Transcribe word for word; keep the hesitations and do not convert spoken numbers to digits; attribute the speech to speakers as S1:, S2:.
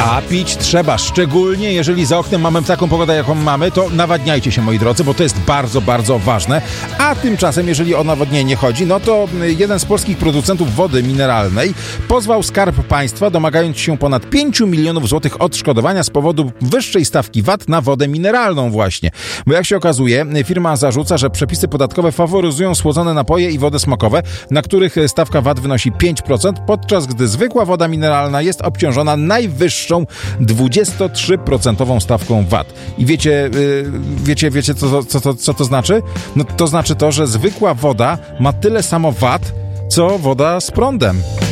S1: A pić trzeba, szczególnie jeżeli za oknem mamy taką pogodę, jaką mamy, to nawadniajcie się, moi drodzy, bo to jest bardzo, bardzo ważne. A tymczasem, jeżeli o nawodnienie chodzi, no to jeden z polskich producentów wody mineralnej pozwał Skarb Państwa, domagając się ponad pięć milionów złotych odszkodowania z powodu wyższej stawki V A T na wodę mineralną właśnie. Bo jak się okazuje, firma zarzuca, że przepisy podatkowe faworyzują słodzone napoje i wody smakowe, na których stawka V A T wynosi pięć procent, podczas gdy zwykła woda mineralna jest obciążona najwyższą dwudziesto trzy procent stawką V A T. I wiecie, yy, wiecie, wiecie co, co, co, co to znaczy? No to znaczy to, że zwykła woda ma tyle samo V A T, co woda z prądem.